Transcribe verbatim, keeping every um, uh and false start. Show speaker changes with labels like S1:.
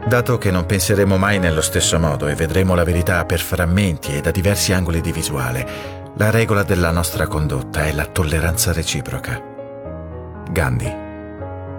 S1: Dato che non penseremo mai nello stesso modo e vedremo la verità per frammenti e da diversi angoli di visuale, la regola della nostra condotta è la tolleranza reciproca. Gandhi.